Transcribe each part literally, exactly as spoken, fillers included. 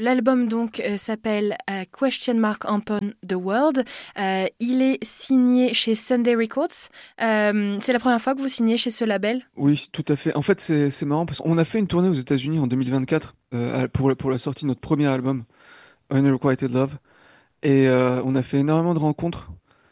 L'album donc euh, s'appelle euh, Question Mark Upon the World. Euh, il est signé chez Sunday Records. Euh, c'est la première fois que vous signez chez ce label ? Oui, tout à fait. En fait, c'est, c'est marrant parce qu'on a fait une tournée aux États-Unis en deux mille vingt-quatre euh, pour, pour la sortie de notre premier album, Unrequited Love. Et euh, on a fait énormément de rencontres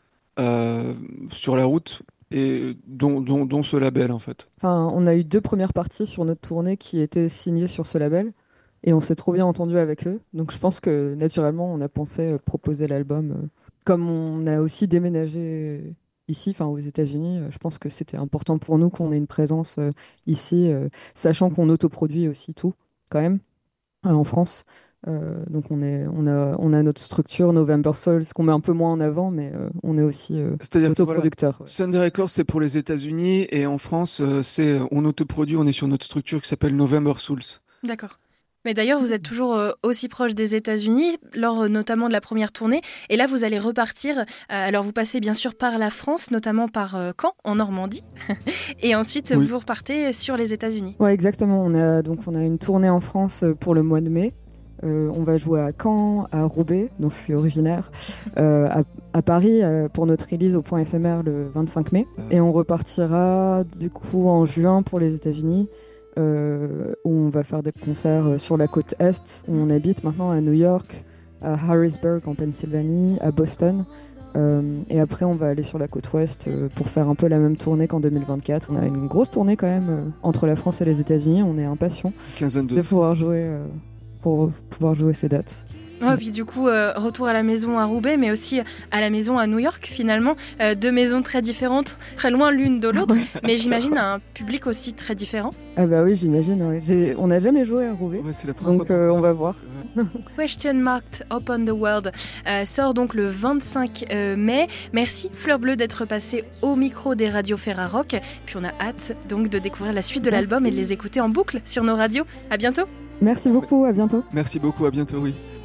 euh, sur la route, et dont, dont, dont ce label en fait. Enfin, on a eu deux premières parties sur notre tournée qui étaient signées sur ce label. Et on s'est trop bien entendu avec eux. Donc je pense que naturellement, on a pensé euh, proposer l'album. euh. Comme on a aussi déménagé ici, enfin aux États-Unis, euh, je pense que c'était important pour nous qu'on ait une présence euh, ici, euh, sachant qu'on autoproduit aussi tout, quand même, euh, en France. Euh, donc on est, on a, on a notre structure, November Souls, qu'on met un peu moins en avant, mais euh, on est aussi euh, C'est-à-dire que voilà, autoproducteur. Ouais. Sunday Records c'est pour les États-Unis et en France euh, c'est on autoproduit, on est sur notre structure qui s'appelle November Souls. D'accord. Mais d'ailleurs, vous êtes toujours euh, aussi proche des États-Unis, lors euh, notamment de la première tournée. Et là, vous allez repartir. Euh, alors, vous passez bien sûr par la France, notamment par euh, Caen, en Normandie. Et ensuite, Oui. vous repartez sur les États-Unis. Ouais, exactement. On a, donc, on a une tournée en France euh, pour le mois de mai. Euh, on va jouer à Caen, à Roubaix, dont je suis originaire, euh, à, à Paris euh, pour notre release au Point Éphémère le vingt-cinq mai. Et on repartira du coup en juin pour les États-Unis. Euh, où on va faire des concerts sur la côte Est, où on habite maintenant à New York, à Harrisburg en Pennsylvanie, à Boston. Euh, et après, on va aller sur la côte Ouest euh, pour faire un peu la même tournée qu'en deux mille vingt-quatre. On a une grosse tournée quand même euh, entre la France et les États-Unis. On est impatients Quinzaine de... de pouvoir jouer, euh, pour pouvoir jouer ces dates. Ouais, puis du coup, euh, retour à la maison à Roubaix, mais aussi à la maison à New York, finalement. Euh, deux maisons très différentes, très loin l'une de l'autre, Ouais, mais j'imagine un public aussi très différent. Ah bah oui, j'imagine. Ouais. J'ai... On n'a jamais joué à Roubaix, Ouais, c'est la première donc fois euh, qu'on- on va voir. Ouais. Question Marked Upon the World euh, sort donc le vingt-cinq mai. Merci Fleur Bleue d'être passée au micro des radios Ferrarock. Puis on a hâte donc de découvrir la suite de Merci. l'album et de les écouter en boucle sur nos radios. À bientôt. Merci beaucoup, à bientôt. Merci beaucoup, à bientôt, oui.